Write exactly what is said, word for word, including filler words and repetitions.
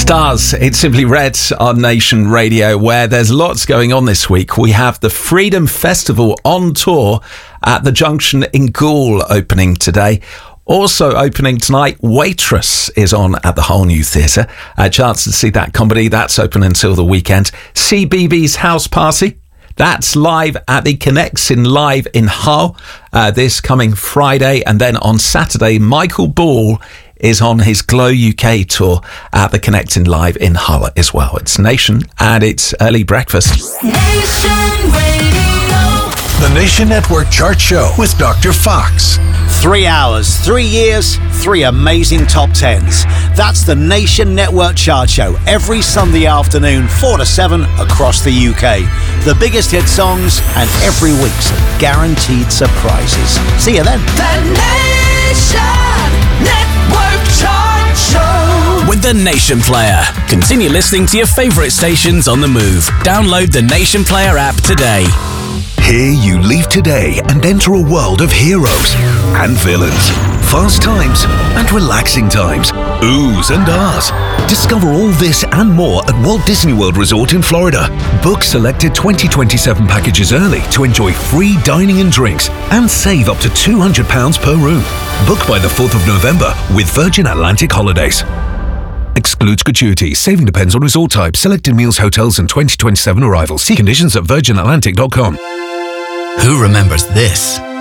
Stars, it's Simply Red on Nation Radio, where there's lots going on this week. We have the Freedom Festival on tour at the Junction in Goole opening today. Also opening tonight, Waitress is on at the Whole New Theatre. A chance to see that comedy. That's open until the weekend. C B B's House Party. That's live at the Connexin Live in Hull uh, this coming Friday. And then on Saturday, Michael Ball is on his Glow U K tour at the Connecting Live in Hull as well. It's Nation and it's early breakfast. Nation Radio. The Nation Network Chart Show with Doctor Fox. Three hours, three years, three amazing top tens. That's the Nation Network Chart Show every Sunday afternoon, four to seven across the U K. The biggest hit songs and every week's guaranteed surprises. See you then. The Nation Network Chart Show with the Nation Player. Continue listening to your favourite stations on the move. Download the Nation Player app today. Here you leave today and enter a world of heroes and villains, fast times and relaxing times, oohs and ahs. Discover all this and more at Walt Disney World Resort in Florida. Book selected twenty twenty-seven packages early to enjoy free dining and drinks and save up to two hundred pounds per room. Book by the fourth of November with Virgin Atlantic Holidays. Excludes gratuity. Saving depends on resort type, selected meals, hotels and twenty twenty-seven arrivals. See conditions at virgin atlantic dot com. Who remembers this?